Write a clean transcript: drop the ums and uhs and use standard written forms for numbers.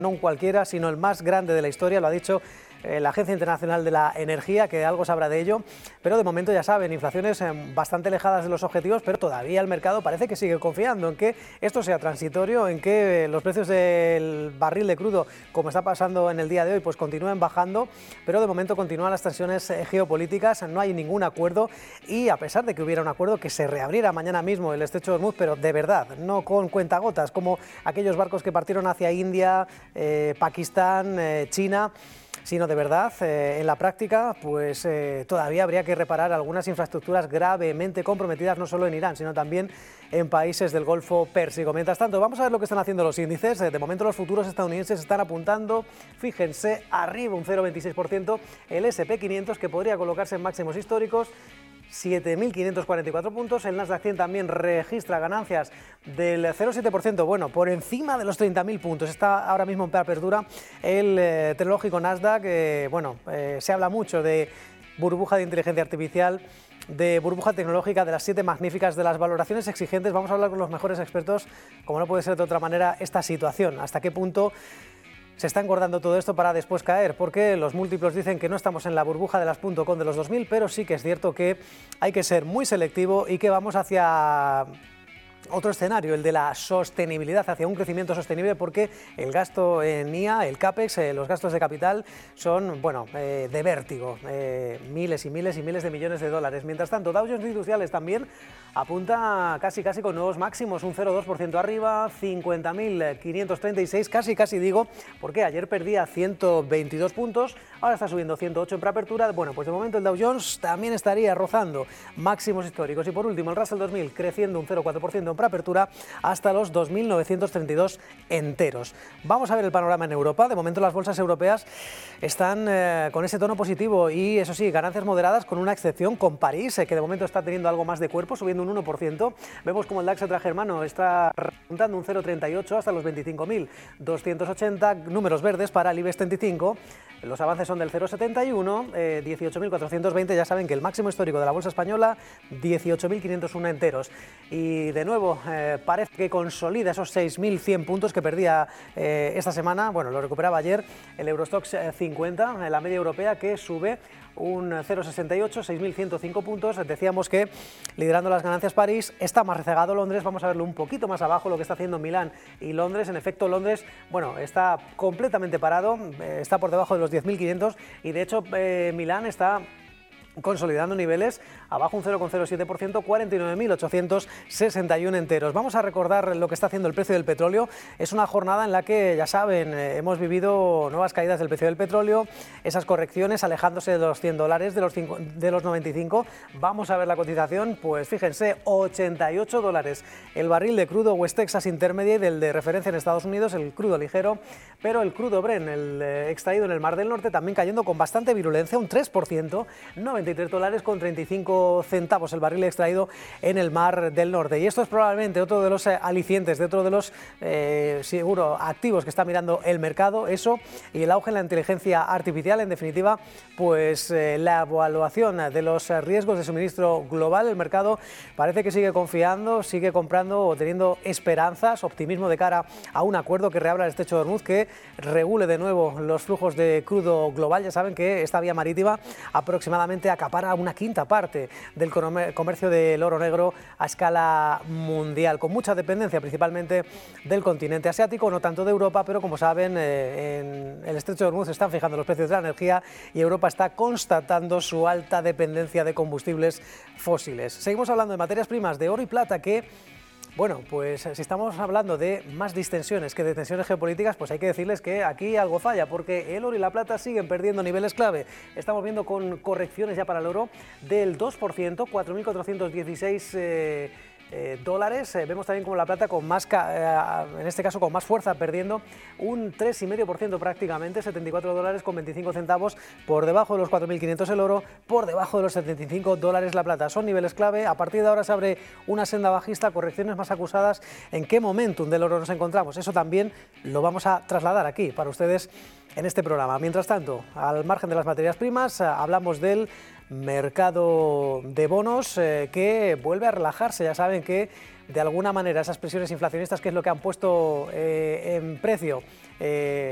no un cualquiera, sino el más grande de la historia, lo ha dicho la Agencia Internacional de la Energía, que algo sabrá de ello, pero de momento ya saben, inflaciones bastante alejadas de los objetivos, pero todavía el mercado parece que sigue confiando en que esto sea transitorio, en que los precios del barril de crudo, como está pasando en el día de hoy, pues continúen bajando, pero de momento continúan las tensiones geopolíticas, no hay ningún acuerdo y a pesar de que hubiera un acuerdo, que se reabriera mañana mismo el estrecho de Hormuz, pero de verdad, no con cuentagotas, como aquellos barcos que partieron hacia India, Pakistán, China, sino de verdad, en la práctica, pues todavía habría que reparar algunas infraestructuras gravemente comprometidas, no solo en Irán, sino también en países del Golfo Pérsico. Mientras tanto, vamos a ver lo que están haciendo los índices. De momento los futuros estadounidenses están apuntando, fíjense, arriba un 0,26%, el S&P 500, que podría colocarse en máximos históricos, 7.544 puntos, el Nasdaq 100 también registra ganancias del 0,7%, bueno, por encima de los 30.000 puntos, está ahora mismo en apertura el tecnológico Nasdaq, se habla mucho de burbuja de inteligencia artificial, de burbuja tecnológica, de las 7 magníficas, de las valoraciones exigentes. Vamos a hablar con los mejores expertos, como no puede ser de otra manera, esta situación, hasta qué punto se está engordando todo esto para después caer, porque los múltiplos dicen que no estamos en la burbuja de las .com de los 2000, pero sí que es cierto que hay que ser muy selectivo y que vamos hacia otro escenario, el de la sostenibilidad, hacia un crecimiento sostenible, porque el gasto en IA, el CAPEX, los gastos de capital son, de vértigo, miles y miles y miles de millones de dólares. Mientras tanto, Dow Jones Industriales también apunta casi con nuevos máximos, un 0,2% arriba, 50.536, casi digo, porque ayer perdía 122 puntos, ahora está subiendo 108 en preapertura. Bueno, pues de momento el Dow Jones también estaría rozando máximos históricos. Y por último, el Russell 2000 creciendo un 0,4% en preapertura hasta los 2.932 enteros. Vamos a ver el panorama en Europa. De momento las bolsas europeas están con ese tono positivo y, eso sí, ganancias moderadas, con una excepción, con París, que de momento está teniendo algo más de cuerpo, subiendo un 1%. Vemos como el DAX germano está repuntando un 0,38 hasta los 25.280, números verdes para el IBEX 35. Los avances son del 0,71, 18.420, ya saben que el máximo histórico de la bolsa española, 18.501 enteros. Y de nuevo, parece que consolida esos 6.100 puntos que perdía esta semana, lo recuperaba ayer el Eurostoxx 50, la media europea, que sube un 0,68, 6.105 puntos. Decíamos que liderando las ganancias París, está más rezagado Londres. Vamos a verlo un poquito más abajo, lo que está haciendo Milán y Londres. En efecto, Londres, está completamente parado, está por debajo de los 10.500 y de hecho Milán está consolidando niveles, abajo un 0,07%, 49.861 enteros. Vamos a recordar lo que está haciendo el precio del petróleo. Es una jornada en la que, ya saben, hemos vivido nuevas caídas del precio del petróleo, esas correcciones alejándose de los $100, de los 95. Vamos a ver la cotización, pues fíjense, $88 el barril de crudo West Texas Intermediate, del de referencia en Estados Unidos, el crudo ligero, pero el crudo Brent, el extraído en el Mar del Norte, también cayendo con bastante virulencia, un 3%, $93.35 el barril extraído en el Mar del Norte. Y esto es probablemente otro de los alicientes, de otro de los activos que está mirando el mercado, eso y el auge en la inteligencia artificial. En definitiva, pues la evaluación de los riesgos de suministro global. El mercado parece que sigue confiando, sigue comprando o teniendo esperanzas, optimismo de cara a un acuerdo que reabra el estrecho de Hormuz, que regule de nuevo los flujos de crudo global. Ya saben que esta vía marítima aproximadamente acapara una quinta parte del comercio del oro negro a escala mundial, con mucha dependencia principalmente del continente asiático, no tanto de Europa, pero como saben, en el estrecho de Hormuz se están fijando los precios de la energía y Europa está constatando su alta dependencia de combustibles fósiles. Seguimos hablando de materias primas, de oro y plata, que pues si estamos hablando de más distensiones que de tensiones geopolíticas, pues hay que decirles que aquí algo falla, porque el oro y la plata siguen perdiendo niveles clave. Estamos viendo con correcciones ya para el oro del 2%, 4.416 dólares. Vemos también como la plata con más, en este caso con más fuerza, perdiendo un 3,5% prácticamente, $74,25, por debajo de los 4.500 el oro, por debajo de los $75 la plata. Son niveles clave. A partir de ahora se abre una senda bajista, correcciones más acusadas. ¿En qué momentum del oro nos encontramos? Eso también lo vamos a trasladar aquí para ustedes en este programa. Mientras tanto, al margen de las materias primas, hablamos del mercado de bonos que vuelve a relajarse. Ya saben que de alguna manera esas presiones inflacionistas, que es lo que han puesto en precio